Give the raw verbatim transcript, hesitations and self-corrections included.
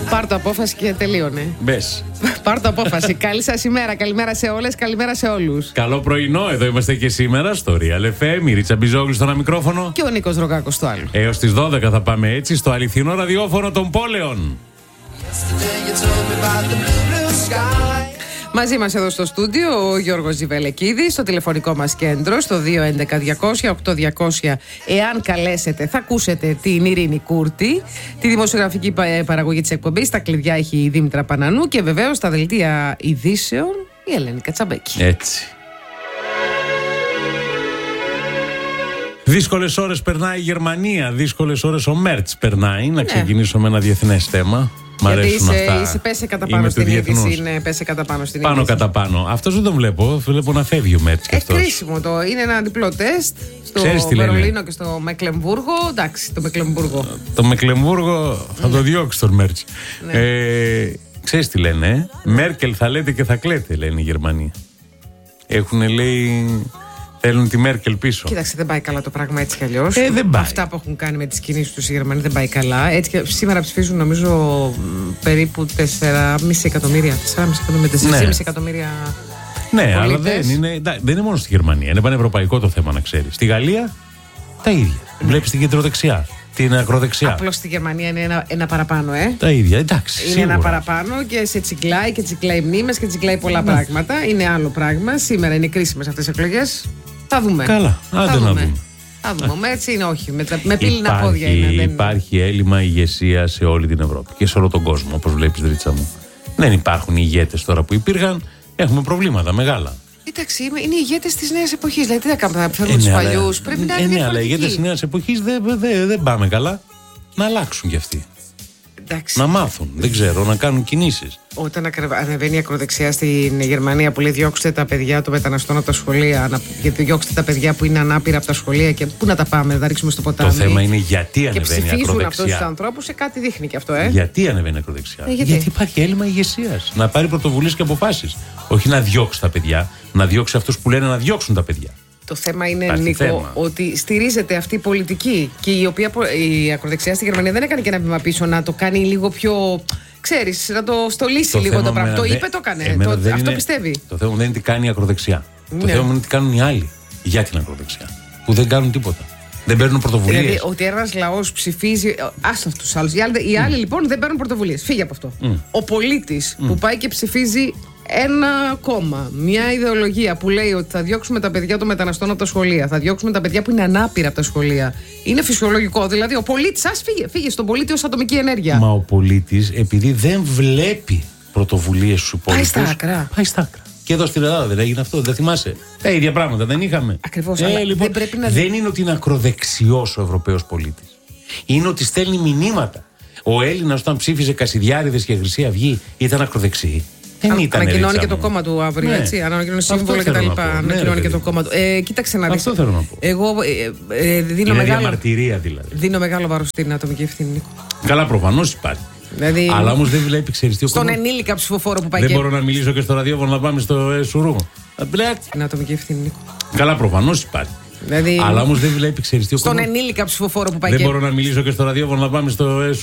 Πάρ' το απόφαση και τελείωνε. Μπες. Πάρ' το απόφαση. Καλή σας ημέρα. Καλημέρα σε όλες. Καλημέρα σε όλους. Καλό πρωινό. Εδώ είμαστε και σήμερα στο Real εφ εμ. Η Ρίτσα Μπιζόγλου στο ένα μικρόφωνο. Και ο Νίκος Ρογκάκος στο άλλο. Έως τις δώδεκα θα πάμε έτσι στο αληθινό ραδιόφωνο των πόλεων. Μαζί μας εδώ στο στούντιο ο Γιώργος Ζιβελεκίδης, στο τηλεφωνικό μας κέντρο στο δύο έντεκα διακόσια οκτώ διακόσια. Εάν καλέσετε θα ακούσετε την Ειρήνη Κούρτη, τη δημοσιογραφική παραγωγή της εκπομπής. Τα κλειδιά έχει η Δήμητρα Πανανού και βεβαίως στα δελτία ειδήσεων η Ελένη Κατσαμπέκη. Έτσι. Δύσκολες ώρες περνάει η Γερμανία, δύσκολες ώρες ο Μέρτς περνάει. Να ξεκινήσω με ένα διεθνές θέμα. Μ' αρέσουν Γιατί αυτά. είσαι πέσε κατά πάνω στην είδηση. Είναι πέσε κατά πάνω στην Πάνω είδηση. κατά πάνω. Αυτός δεν τον βλέπω. Βλέπω να φεύγει ο Μέρτς και Ε, αυτός. κρίσιμο το. Είναι ένα διπλό τεστ στο Βερολίνο και στο Μεκλεμβούργο. Εντάξει, το Μεκλεμβούργο. Το Μεκλεμβούργο θα το διώξει τον Μέρτς. Ναι. Ε, ξέρεις τι λένε, ε? Μέρκελ θα λέτε και θα κλαίτε, λένε οι Γερμανοί. Έχουνε, λέει, θέλουν τη Μέρκελ πίσω. Κοίταξε, δεν πάει καλά το πράγμα έτσι κι αλλιώς. Ε, δεν πάει. Αυτά που έχουν κάνει με τις κινήσεις τους οι Γερμανοί δεν πάει καλά. Έτσι και σήμερα ψηφίζουν, νομίζω, περίπου τέσσερα κόμμα πέντε εκατομμύρια. τέσσερα κόμμα πέντε με τέσσερα κόμμα πέντε εκατομμύρια. Ναι, πολίτες. αλλά δεν είναι, δεν είναι μόνο στη Γερμανία. Είναι πανευρωπαϊκό το θέμα, να ξέρεις. Στη Γαλλία τα ίδια. Ναι. Βλέπεις την κεντροδεξιά, την ακροδεξιά. Απλώς στη Γερμανία είναι ένα, ένα παραπάνω, ε. Τα ίδια, εντάξει. Είναι σίγουρα. ένα παραπάνω και σε τσιγκλάει και τσιγκλάει μνήμες και τσιγκλάει πολλά Ναι. πράγματα. Είναι άλλο πράγμα. Σήμερα είναι κρίσιμες αυτές οι εκλογές. Θα δούμε. Καλά, άντε θα να δούμε. δούμε. Θα δούμε. Με έτσι είναι, όχι. Με, με πύληνα Υπάρχει, πόδια είναι. Δεν... υπάρχει έλλειμμα ηγεσία σε όλη την Ευρώπη και σε όλο τον κόσμο, όπως βλέπεις, Ρίτσα μου. Δεν υπάρχουν ηγέτες τώρα που υπήρχαν. Έχουμε προβλήματα μεγάλα. Κοίταξε, είναι οι ηγέτες της νέας εποχής. Δηλαδή, τι θα κάνουμε, θα φέρουμε Ε, τους ναι, αλλά- παλιούς. Πρέπει να ε, είναι ναι, αλλά οι ηγέτες της διαφορετικοί. νέας εποχής δεν δεν- δεν πάμε καλά. Να αλλάξουν κι αυτοί. Εντάξει. Να μάθουν, δεν ξέρω, να κάνουν κινήσεις. Όταν ακρε- ανεβαίνει η ακροδεξιά στην Γερμανία που λέει διώξτε τα παιδιά των μεταναστών από τα σχολεία, να, γιατί διώξτε τα παιδιά που είναι ανάπηρα από τα σχολεία και πού να τα πάμε, να τα ρίξουμε στο ποτάμι. Το θέμα είναι γιατί και ανεβαίνει η ψηφίζουν αυτούς τους ακροδεξιά. ανθρώπους, σε κάτι δείχνει και αυτό, ε. Γιατί ανεβαίνει η ακροδεξιά. Ε, γιατί? υπάρχει έλλειμμα ηγεσίας. Να πάρει πρωτοβουλίες και αποφάσεις. Όχι να διώξει τα παιδιά, να διώξει αυτούς που λένε να διώξουν τα παιδιά. Το θέμα είναι, Υπάρχει Νίκο, θέμα. ότι στηρίζεται αυτή η πολιτική και η οποία η ακροδεξιά στη Γερμανία δεν έκανε και ένα βήμα πίσω να το κάνει λίγο πιο. Ξέρεις, να το στολίσει λίγο θέμα το πράγμα. εμένα Το δεν- είπε, το έκανε. εμένα Το, δεν αυτό είναι- πιστεύει. Το θέμα δεν είναι τι κάνει η ακροδεξιά. Το Ναι. θέμα είναι τι κάνουν οι άλλοι για την ακροδεξιά. Που δεν κάνουν τίποτα. Δεν παίρνουν πρωτοβουλίες. Δηλαδή, ότι ένας λαός ψηφίζει. Άστο αυτούς τους άλλους. Οι άλλοι, οι άλλοι λοιπόν δεν παίρνουν πρωτοβουλίες. Φύγε από αυτό. Ο πολίτης που πάει και ψηφίζει ένα κόμμα, μια ιδεολογία που λέει ότι θα διώξουμε τα παιδιά των μεταναστών από τα σχολεία, θα διώξουμε τα παιδιά που είναι ανάπηρα από τα σχολεία. Είναι φυσιολογικό. Δηλαδή, ο πολίτης, ας φύγε, φύγε στον πολίτη ως ατομική ενέργεια. Μα ο πολίτης, επειδή δεν βλέπει πρωτοβουλίες στους υπόλοιπους, Πάει στα άκρα. Πάει στα άκρα. Και εδώ στην Ελλάδα δεν έγινε αυτό, δεν θυμάσαι. Τα ίδια πράγματα δεν είχαμε. Ακριβώς, αλλά λοιπόν, δεν πρέπει να δει- δεν είναι ότι είναι ακροδεξιός ο Ευρωπαίος πολίτης. Είναι ότι στέλνει μηνύματα. Ο Έλληνας όταν ψήφιζε Κασιδιάρηδες και Χρυσή Αυγή ήταν ακροδεξιή. Δεν Α- ήταν. Ανακοινώνει Ρίτσα και το μου. κόμμα του αύριο, Ναι. έτσι. Ανακοινώνει Αυτό σύμβολα θέλω κτλ. να πω. Ναι, Ανακοινώνει ρε και το παιδί. κόμμα του. Ε, κοίταξε να δεις. Αυτό θέλω να πω. Εγώ ε, ε, δίνω, Είναι μεγάλο, διαμαρτυρία δηλαδή. δίνω μεγάλο βάρος στην ατομική ευθύνη, Νίκο. Καλά, προφανώς υπάρχει. Δηλαδή, Αλλά όμως δεν βλέπει, ξέρεις τι ο στον κόσμος- ενήλικα ψηφοφόρο που πάει Δεν και. μπορώ να μιλήσω και στο ραδιόφωνο να πάμε στο ε, σουρού. Ε, μπλε. Την ατομική ευθύνη, Νίκο. Καλά, προφανώς υπάρχει. Δηλαδή, Αλλά όμως δεν βλέπει, ξέρεις τι ο στον κόσμος- ενήλικα ψηφοφόρο που πάει Δεν και. μπορώ να μιλήσω και στο ραδιόφωνο να πάμε στο ε,